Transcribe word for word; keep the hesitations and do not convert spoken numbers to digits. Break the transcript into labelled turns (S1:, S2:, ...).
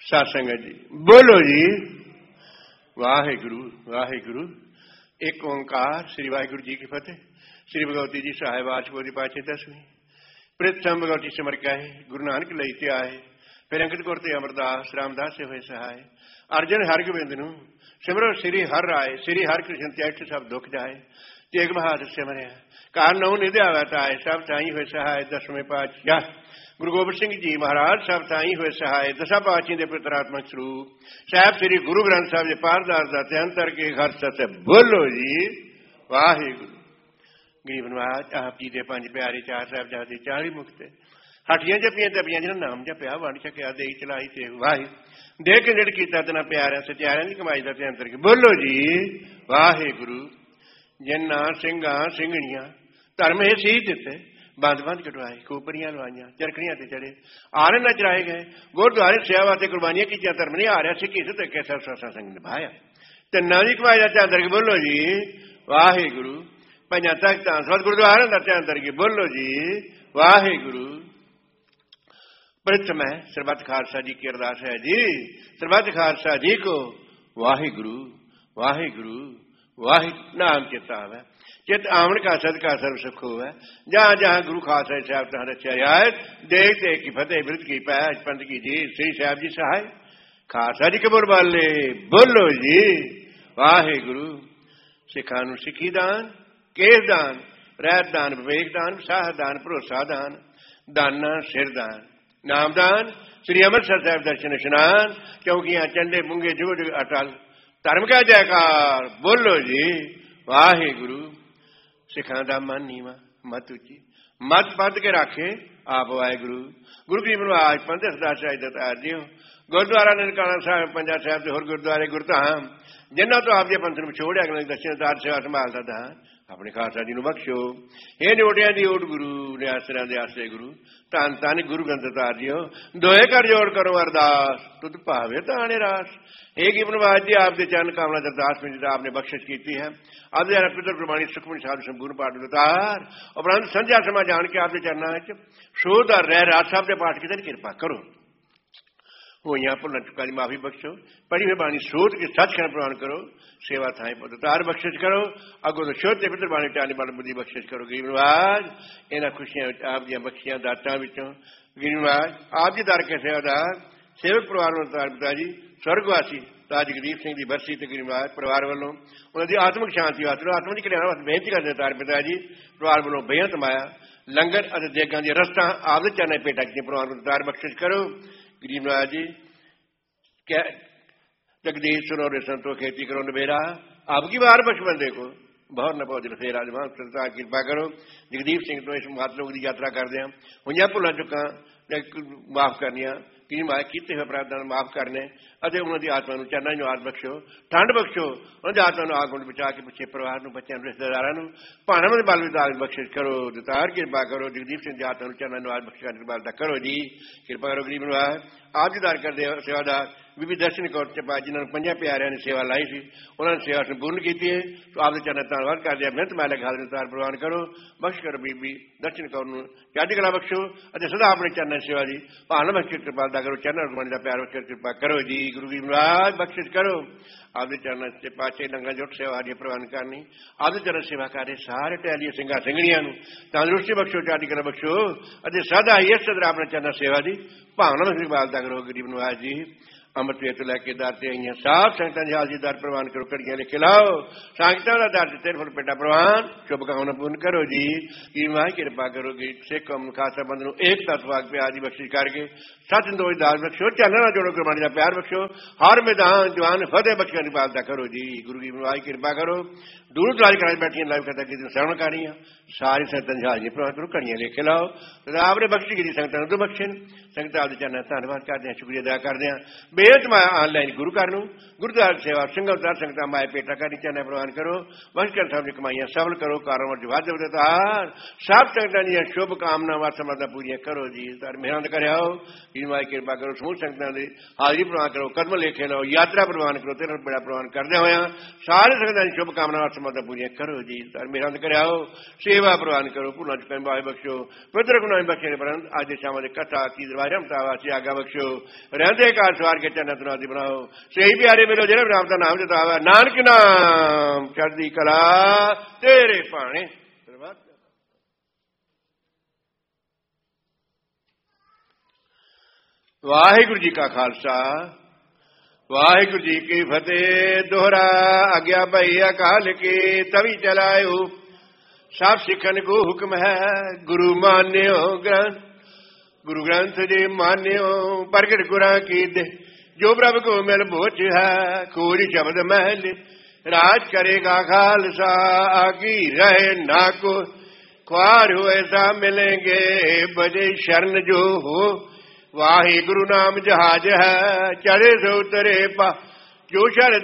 S1: साध संगत जी बोलो जी वाहेगुरु वाहेगुरु। एक ओंकार श्री वाहेगुरु जी की फतेह। श्री भगवती जी सहाय वाचबोधि पाचे दसवीं प्रथम भगवती सिमर के आए गुरु नानक लईते आए फिर अंकित कोरते अमरदास रामदास से हुए सहाय अर्जन हर गोबिंद नु सिमरो श्री हर राय श्री हर कृष्ण त्याग सब दुख जाए तेग बहादुर सिमरिया कार नौ निधि आए सब ताई हुए सहाय दसवें पातशाह गुरु गोबिंद सिंह जी महाराज सब ताई हुए सहाय दसा पातशाही के पितरात्मक स्वरूप साहब श्री गुरु ग्रंथ साहब जी पारदास का अंतर के घर सत बोलो जी वाहेगुरु। गरीब नवाज आप जी के पंज प्यारे चार साहब जाते चाली मुक्त हटियां जपियां तपियां जिन्होंने नाम जपिया वंड छकिया दे चलाई ते वाहे दे के निड़ किया तना प्यारिया सत्यारिया की कमाई का अंतर के बोलो जी वाहेगुरु। जिन्ना सिंगा सिंगणियां धर्म ये सी दिते बंद बंद कटवाए खोपरियां लवाइया चरखड़ियां ते चढ़े आने न चराए गए गुरुद्वारे सेवा से कुर्बानियां की धर्म नहीं आ रहा सिक्की से कैसा सत्संग निभाया तिना की कमाई का अंतर के बोलो जी वाहेगुरु। पंजा तख्त सत गुरुद्वारे का अंतर के बोलो जी वाहेगुरु। प्रथम है सरबत खालसा जी की अरदास है जी सरबत खालसा जी को वाहेगुरु वाहेगुरु वाहे नाम चित आवे चित आवन का सदका सर्व सुख है जहां जहां गुरु खालसा साहब तहां रचा रियायत देख देख की फतेह बिरद की पैज पंथ की जी श्री साहब जी सहाय खालसा जी कबूर वाले बोलो जी वाहेगुरु। सिखा नूं सिखी दान केस दान रहत दान विवेक दान साह दान भरोसा दान दाना सिर दान नामदान श्री अमृतसर साहब दर्शन स्नान चौकियां चंडे मुंगे जुग जुग अटल धर्म का जयकार बोलो जी वाहेगुरु। सिखा दा मन नीवा मत उची मत पद के राखे आप वाहेगुरु। गुरु की आज पंथ अरदास दतार जी गुरुद्वारा ननकाना साहब पंजा साहब होर गुरुद्वारे गुरधाम जिन्हों तो आपके पंथ में छोड़िया अगले दर्शनदार सेवा संभालता था अपने खालसा जी बख्शो ये नोटिया की ओट गुरु ने आसरा दे आसरे गुरु धन धन गुरु गंधतार जी दोए कर जोड़ करो अरदास तुद भावे ताने रास। एक ही बनवाज जी आपके चरण कामना अरदास में जिदा आपने बख्शिश की है अब जरा पितर प्रमाणी सुखमनी साधु संपूर्ण पाठ उतार उपरंत संध्या समा जान के आपके चरणों में शोध और रह राज साहब के पाठ की कृपा करो वो यहाँ पर चुका की माफी बख्शो पढ़ी हुई बाणी शोध के सचखंड प्रमाण करो सेवा थाई पदतार बख्शिश करो अगो तो शोध के पितर बाणी टाली बाल बुद्धि बख्शिश करो। गरीब नवाज इन्होंने खुशियां आप दी बख्शियां दातां विचों गरीब नवाज आप जी दर के सेवादार सेवक परिवार पिता जी स्वर्गवासी ताज जगदीप सिंह की बरसी ते गरीब नवाज परिवार वालों उन्होंने आत्मिक शांति वास्ते आत्मा की कल्याण वास्ते बेनती करते तार पिता जी परिवार वालों बेहद माया लंगर और देगां दी रस्तां आप दे चरणें भेटां कीतियां परिवार तार बख्शिश करो। गरीब नवाज जी क्या जगदीश सुनो रे संतो खेती करो नबेरा आपकी बार बख्श बंदे को बहुत न पहुंच रहे राजमान सरकार कृपा करो। जगदीप सिंह तो इस महात्मा की यात्रा करते हैं हुई भुला चुका माफ करनिया तीन माए किए हुए अपराधों माफ करने उन्होंने आत्मा चरणों में आस बख्शो ठंड बख्शो उन्होंने आत्मा आगुण बचा के पिछले परिवार बच्चों रिश्तेदारों भाणा में बल विदाग बख्शिश करो दतार कृपा करो। जगदीप सिंह की आत्मा चरणों में आस बख्श कृपालता करो जी कृपा करो। गरीब नवाज आप जी दार करते सेवादार बीबी दर्शन कौर चपा जिन्होंने पंजा प्यारिया ने सेवा लाई सी उन्होंने सेवा संपूर्ण की है तो आपके चरण धन्यवाद कर दिया मिहनत माले खाल तार प्रवान करो बख्श करो बीबी दर्शन कौर चढ़ती कला बख्शो सदा अपने चरण सेवा जी भान बख्श कृपालता करो चरण गुरबाणी का प्यार बख्श कृपा करो जी। गुरु गरीब नवाज बख्शिश करो आपके चरण से पाचे लंगर जुट सेवा जी प्रवान करनी आपके चरण सेवा करे सारे टहलिए सिंगा सिंगड़िया तंदुरुस्ती बख्शो चढ़ती कला बख्शो सदा ही इस सदर अपने चरण सेवा जी भावना बख्श कृपालता करो। गरीब नवाज जी अमृत वेत लैके दर से आई साफ संगतां दी हाज़री दर प्रवान करो घड़ियां लिखे लाओ संगतां दा दर तेरे फुल पेटा प्रवान शुभकामना पूर्ण करो जी। की मां कृपा करोगी सिख कौम खालसा बंद नूं एक तत्वाग प्यार की बख्शिश करके सच दोष दास बख्शो चैनल ना जोड़ो गुरबाणी का प्यार बख्शो हर मैदान जवान फतेह बख्शण की पालता करो जी। गुरु की मां कृपा करो दूर दराज करा बैठिया लाइव कथा की श्रवण करियां सारी संगतां दी हाज़री प्रवान करो घड़ियां लिखे लाओ आपने बख्शी की संगतां नूं बख्शण संगतां आपदे चरणों धन्यवाद करते हैं शुक्रिया अदा करते हैं बेहद माया ऑनलाइन गुरु घर गुरुद्वारा सेवा संगत संगत माए पेटा कर चरण प्रवान करो वंश कर सब कमाइया सफल करो कारोबार जवाब देवतार सब संगतां दी शुभ कामना व समर्था पूरी करो जी तार मेहनत करो जी माए कृपा करो समूह संगतां दी हाज़री प्रवान करो कदम लेखे लो यात्रा प्रवान करो तेरा बड़ा प्रवान करदे होया सारे संगतां दी शुभ कामना व समर्था पूरी करो जी तार मेहनत करो सेवा प्रवान करो भुला चुका माए बख्शो पवित्र गुनाह बख्शे परंत आज शाम कथा की ਵਾਹਿ ਰਮਤਾ ਵਾਸੀ ਆਗਾ ਬਖਸ਼ੋ ਰਹਿੰਦੇ ਘਰ ਸਵਾਰ ਕੇ ਜੰਨਤ ਨਾਦੀ ਬਣਾਓ ਸਹੀ ਪਿਆਰੇ ਮਿਲੋ ਜਿਹੜੇ ਰਾਮ ਦਾ ਨਾਮ ਜਤਾਵਾ ਨਾਨਕ ਨਾਮ ਚੜ੍ਹਦੀ ਕਲਾ ਤੇਰੇ ਭਾਣੇ। ਵਾਹਿਗੁਰੂ ਜੀ ਕਾ ਖਾਲਸਾ ਵਾਹਿਗੁਰੂ ਜੀ ਕੀ ਫਤਿਹ। ਦੋਹਰਾ ਆਗਿਆ ਭਈ ਅਕਾਲ ਕੀ ਤਵੀ ਚਲਾਇਓ ਸਭ ਸਿੱਖਣ ਕੋ ਹੁਕਮ ਹੈ ਗੁਰੂ ਮਾਨਿਓ ਗ੍ਰੰਥ ਗੁਰੂ ਗ੍ਰੰਥ ਜੀ ਮਾਨਿਓ ਪ੍ਰਗਟ ਗੁਰਾਂ ਕੀ ਦੇ ਜੋ ਪ੍ਰਭ ਕੋ ਮਿਲ ਭੋਜ ਹੈ ਖੋਜ ਸ਼ਬਦ ਮਹਿਲ ਰਾਜ ਕਰੇਗਾ ਖਾਲਸਾ ਆਗੀ ਰਹੇ ਨਾ ਕੋ ख्वार हो ऐसा मिलेंगे बजे शरण जो हो वाहिगुरु नाम जहाज है चढ़े से उतरे पा जो शर